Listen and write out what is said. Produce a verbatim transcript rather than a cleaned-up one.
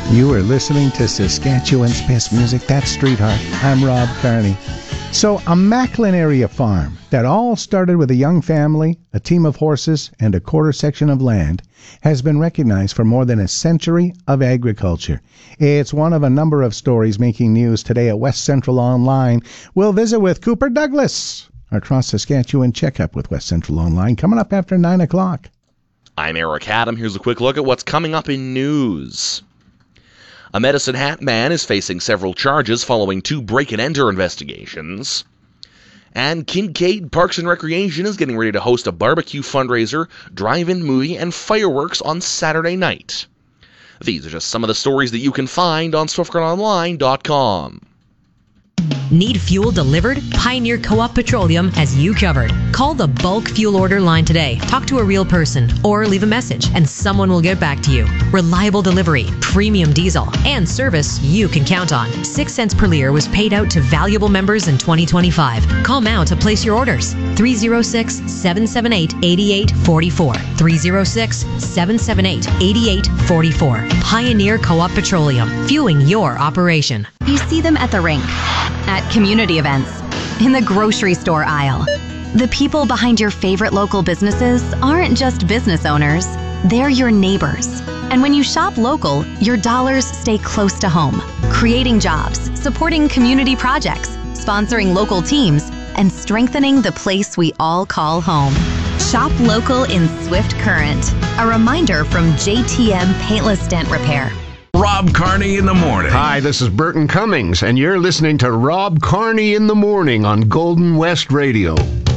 You are listening to Saskatchewan's best music. That's Streetheart. I'm Rob Carney. So, a Macklin area farm that all started with a young family, a team of horses, and a quarter section of land has been recognized for more than a century of agriculture. It's one of a number of stories making news today at West Central Online. We'll visit with Cooper Douglas. Our Cross-Saskatchewan checkup with West Central Online coming up after nine o'clock. I'm Eric Adam. Here's a quick look at what's coming up in news. A Medicine Hat man is facing several charges following two break-and-enter investigations. And Kincaid Parks and Recreation is getting ready to host a barbecue fundraiser, drive-in movie, and fireworks on Saturday night. These are just some of the stories that you can find on swift current online dot com. Need fuel delivered? Pioneer Co-op Petroleum has you covered. Call the bulk fuel order line today. Talk to a real person or leave a message and someone will get back to you. Reliable delivery, premium diesel, and service you can count on. Six cents per liter was paid out to valuable members in twenty twenty-five. Call now to place your orders. three oh six, seven seven eight, eight eight four four. three oh six, seven seven eight, eight eight four four. Pioneer Co-op Petroleum, fueling your operation. You see them at the rink, at community events, in the grocery store aisle. The people behind your favorite local businesses aren't just business owners, they're your neighbors. And when you shop local, your dollars stay close to home, creating jobs, supporting community projects, sponsoring local teams, and strengthening the place we all call home. Shop local in Swift Current. A reminder from J T M Paintless Dent Repair. Rob Carney in the morning. Hi, this is Burton Cummings, and you're listening to Rob Carney in the morning on Golden West Radio.